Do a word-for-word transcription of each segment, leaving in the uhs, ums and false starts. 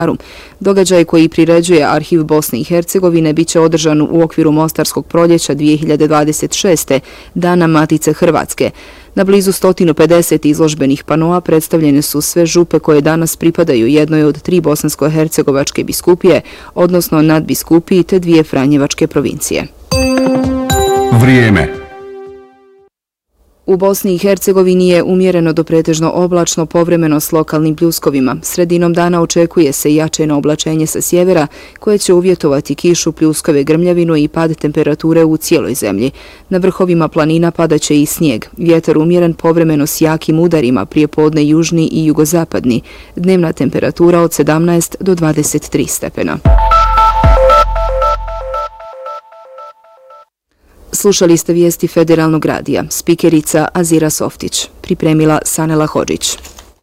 Događaj koji priređuje Arhiv Bosne i Hercegovine biće održan u okviru Mostarskog proljeća dvije hiljade dvadeset šeste. Dana Matice Hrvatske. Na blizu sto pedeset izložbenih panoa predstavljene su sve župe koje danas pripadaju jednoj od tri bosansko-hercegovačke biskupije, odnosno nadbiskupiji te dvije franjevačke provincije. Vrijeme. U Bosni i Hercegovini je umjereno do pretežno oblačno, povremeno s lokalnim pljuskovima. Sredinom dana očekuje se jačeno oblačenje sa sjevera koje će uvjetovati kišu, pljuskove, grmljavinu i pad temperature u cijeloj zemlji. Na vrhovima planina padaće i snijeg. Vjetar umjeren, povremeno s jakim udarima, prijepodne južni i jugozapadni. Dnevna temperatura od sedamnaest do dvadeset tri stepena. Slušali ste vijesti Federalnog radija. Spikerica Azira Softić. Pripremila Sanela Hodžić.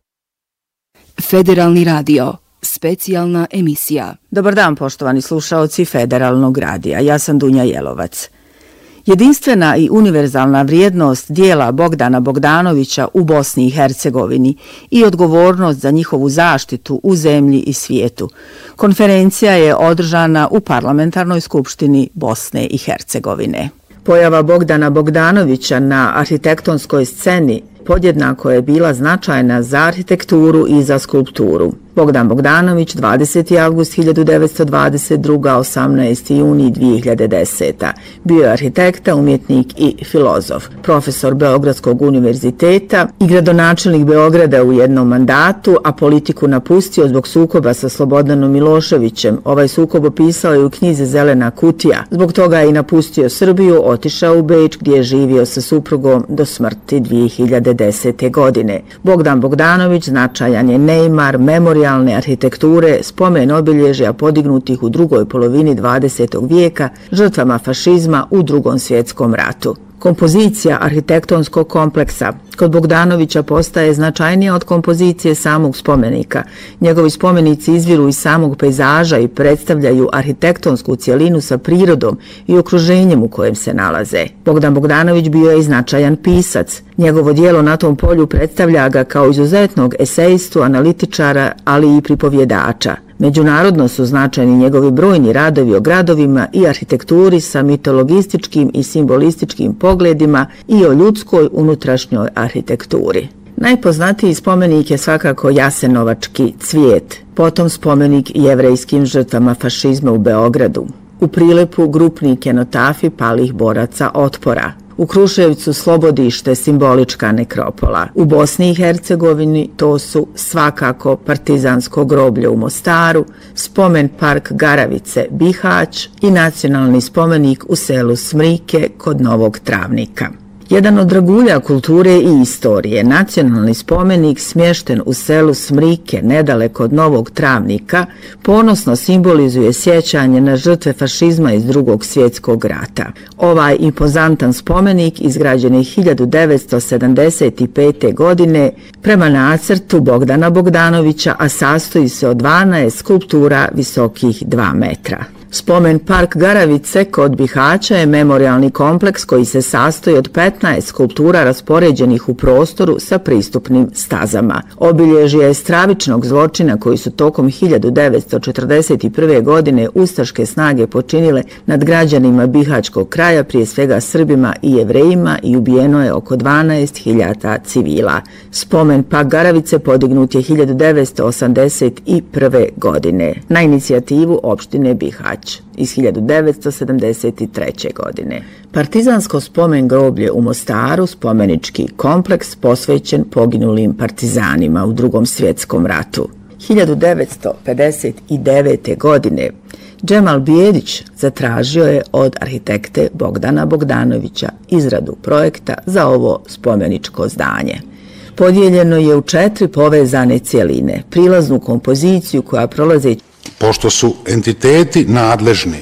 Federalni radio. Specijalna emisija. Dobar dan, poštovani slušaoci Federalnog radija. Ja sam Dunja Jelovac. Jedinstvena i univerzalna vrijednost dijela Bogdana Bogdanovića u Bosni i Hercegovini i odgovornost za njihovu zaštitu u zemlji i svijetu. Konferencija je održana u Parlamentarnoj skupštini Bosne i Hercegovine. Pojava Bogdana Bogdanovića na arhitektonskoj sceni podjednako je bila značajna za arhitekturu i za skulpturu. Bogdan Bogdanović, dvadeseti avgust hiljadu devetsto dvadeset druge. osamnaesti juni dvije hiljade desete. Bio je arhitekta, umjetnik i filozof, profesor Beogradskog univerziteta i gradonačelnik Beograda u jednom mandatu, a politiku napustio zbog sukoba sa Slobodanom Miloševićem. Ovaj sukob opisao je u knjizi Zelena kutija. Zbog toga je i napustio Srbiju, otišao u Beč gdje je živio sa suprugom do smrti dvije hiljade desete. godine. Bogdan Bogdanović značajan je neimar memorijalne arhitekture, spomen obilježja podignutih u drugoj polovini dvadesetog vijeka žrtvama fašizma u Drugom svjetskom ratu. Kompozicija arhitektonskog kompleksa kod Bogdanovića postaje značajnija od kompozicije samog spomenika. Njegovi spomenici izviru iz samog pejzaža i predstavljaju arhitektonsku cjelinu sa prirodom i okruženjem u kojem se nalaze. Bogdan Bogdanović bio je i značajan pisac. Njegovo djelo na tom polju predstavlja ga kao izuzetnog esejistu, analitičara, ali i pripovjedača. Međunarodno su značajni njegovi brojni radovi o gradovima i arhitekturi sa mitologističkim i simbolističkim pogledima i o ljudskoj unutrašnjoj arhitekturi. Najpoznatiji spomenik je svakako Jasenovački cvijet, potom spomenik jevrejskim žrtvama fašizma u Beogradu. U Prilepu grupni kenotafi palih boraca otpora. U Kruševcu slobodište, simbolička nekropola. U Bosni i Hercegovini to su svakako partizansko groblje u Mostaru, spomen park Garavice Bihać i nacionalni spomenik u selu Smrike kod Novog Travnika. Jedan od dragulja kulture i istorije, nacionalni spomenik smješten u selu Smrike, nedaleko od Novog Travnika, ponosno simbolizuje sjećanje na žrtve fašizma iz Drugog svjetskog rata. Ovaj impozantan spomenik izgrađen je hiljadu devetsto sedamdeset pete. godine prema nacrtu Bogdana Bogdanovića, a sastoji se od dvanaest skulptura visokih dva metra. Spomen park Garavice kod Bihaća je memorijalni kompleks koji se sastoji od petnaest skulptura raspoređenih u prostoru sa pristupnim stazama. Obilježje je stravičnog zločina koji su tokom hiljadu devetsto četrdeset prve. godine ustaške snage počinile nad građanima Bihaćkog kraja, prije svega Srbima i Jevrejima, i ubijeno je oko dvanaest hiljada civila. Spomen park Garavice podignut je hiljadu devetsto osamdeset prve. godine na inicijativu opštine Bihać iz hiljadu devetsto sedamdeset treće. godine. Partizansko spomen groblje u Mostaru, spomenički kompleks posvećen poginulim partizanima u Drugom svjetskom ratu. hiljadu devetsto pedeset devete. godine Džemal Bijedić zatražio je od arhitekte Bogdana Bogdanovića izradu projekta za ovo spomeničko zdanje. Podijeljeno je u četiri povezane cjeline, prilaznu kompoziciju koja prolaze. Pošto su entiteti nadležni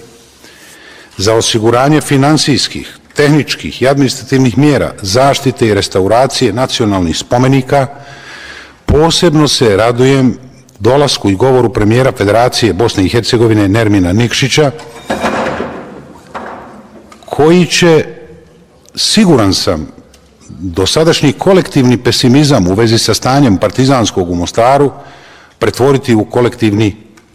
za osiguranje finansijskih, tehničkih i administrativnih mjera zaštite i restauracije nacionalnih spomenika, posebno se radujem dolasku i govoru premijera Federacije Bosne i Hercegovine Nermina Nikšića, koji će, siguran sam, dosadašnji kolektivni pesimizam u vezi sa stanjem partizanskog u Mostaru pretvoriti u kolektivni